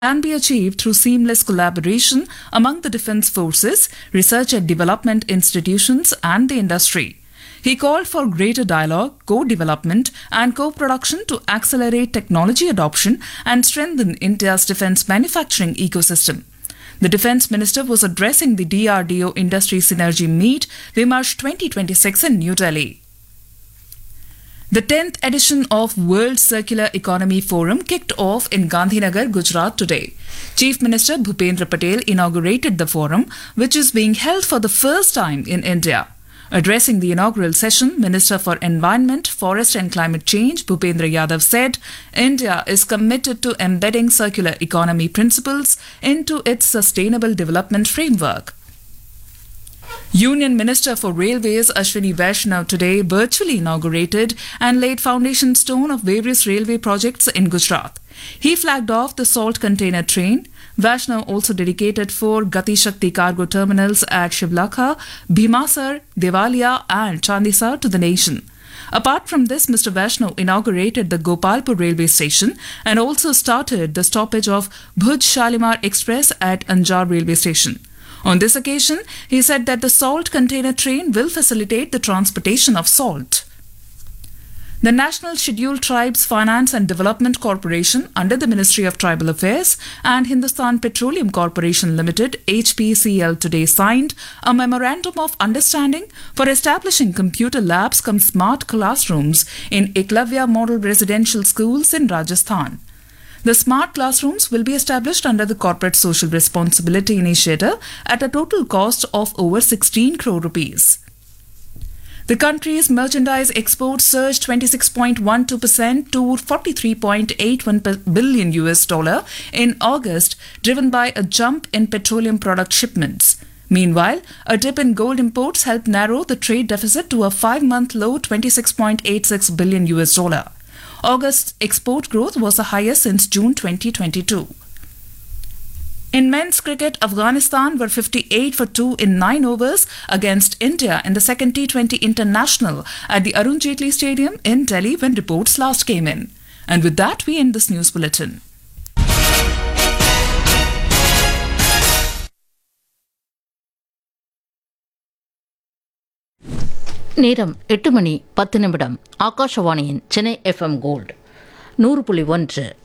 can be achieved through seamless collaboration among the defense forces, research and development institutions, and the industry. He called for greater dialogue, co-development, and co-production to accelerate technology adoption and strengthen India's defense manufacturing ecosystem. The Defence Minister was addressing the DRDO Industry Synergy Meet, Vimarsh 2026 in New Delhi. The 10th edition of World Circular Economy Forum kicked off in Gandhinagar, Gujarat today. Chief Minister Bhupendra Patel inaugurated the forum, which is being held for the first time in India. Addressing the inaugural session, Minister for Environment, Forest and Climate Change Bhupendra Yadav said India is committed to embedding circular economy principles into its sustainable development framework. Union Minister for Railways Ashwini Vaishnav today virtually inaugurated and laid foundation stone of various railway projects in Gujarat. He flagged off the salt container train. Vaishnav also dedicated 4 Gati Shakti cargo terminals at Shivlakha, Bhimasar, Devalia and Chandisar to the nation. Apart from this, Mr. Vaishnav inaugurated the Gopalpur railway station and also started the stoppage of Bhuj Shalimar Express at Anjar railway station. On this occasion, he said that the salt container train will facilitate the transportation of salt. The National Scheduled Tribes Finance and Development Corporation under the Ministry of Tribal Affairs and Hindustan Petroleum Corporation Limited HPCL today signed a Memorandum of Understanding for establishing computer labs cum smart classrooms in Eklavya Model Residential Schools in Rajasthan. The smart classrooms will be established under the Corporate Social Responsibility Initiative at a total cost of over 16 crore rupees. The country's merchandise exports surged 26.12% to $43.81 billion in August, driven by a jump in petroleum product shipments. Meanwhile, a dip in gold imports helped narrow the trade deficit to a 5-month low $26.86 billion. August's export growth was the highest since June 2022. In men's cricket, Afghanistan were 58 for 2 in 9 overs against India in the second T20 International at the Arun Jaitley Stadium in Delhi when reports last came in. And with that, we end this news bulletin. நேரம் 8 மணி 10 நிமிடம். ஆகாஷவாணியின் Chennai FM gold 100.1